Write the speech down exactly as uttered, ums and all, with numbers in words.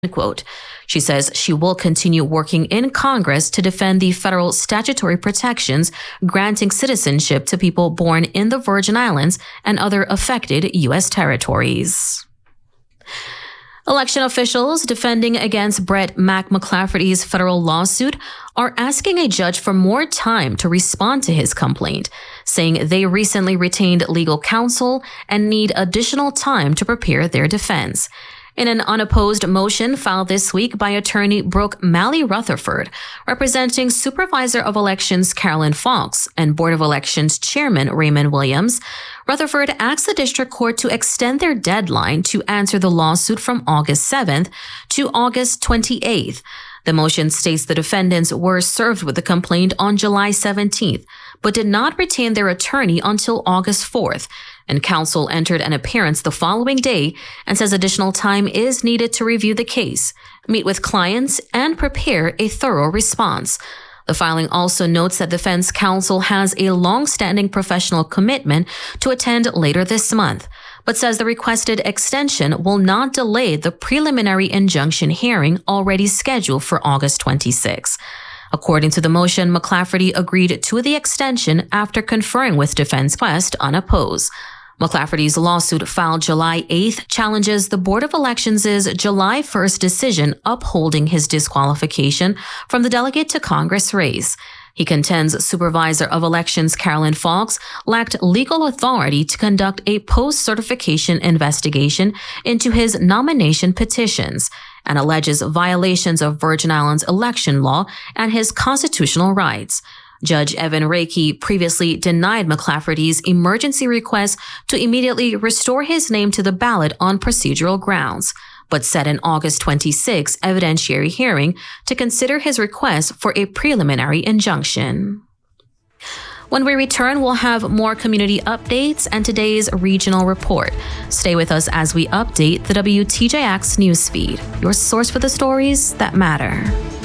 Quote. She says she will continue working in Congress to defend the federal statutory protections granting citizenship to people born in the Virgin Islands and other affected U S territories. Election officials defending against Brett McLafferty's federal lawsuit are asking a judge for more time to respond to his complaint, saying they recently retained legal counsel and need additional time to prepare their defense. In an unopposed motion filed this week by attorney Brooke Malley Rutherford, representing Supervisor of Elections Carolyn Fox and Board of Elections Chairman Raymond Williams, Rutherford asked the district court to extend their deadline to answer the lawsuit from August seventh to August twenty-eighth. The motion states the defendants were served with the complaint on July seventeenth, but did not retain their attorney until August fourth, and counsel entered an appearance the following day and says additional time is needed to review the case, meet with clients, and prepare a thorough response. The filing also notes that defense counsel has a long-standing professional commitment to attend later this month, but says the requested extension will not delay the preliminary injunction hearing already scheduled for August twenty-sixth. According to the motion, McLafferty agreed to the extension after conferring with defense request unopposed. McLafferty's lawsuit filed July eighth challenges the Board of Elections' July first decision upholding his disqualification from the delegate to Congress race. He contends Supervisor of Elections Carolyn Fox lacked legal authority to conduct a post-certification investigation into his nomination petitions and alleges violations of Virgin Islands election law and his constitutional rights. Judge Evan Reiki previously denied McLafferty's emergency request to immediately restore his name to the ballot on procedural grounds, but set an August twenty-sixth evidentiary hearing to consider his request for a preliminary injunction. When we return, we'll have more community updates and today's regional report. Stay with us as we update the W T J X newsfeed, your source for the stories that matter.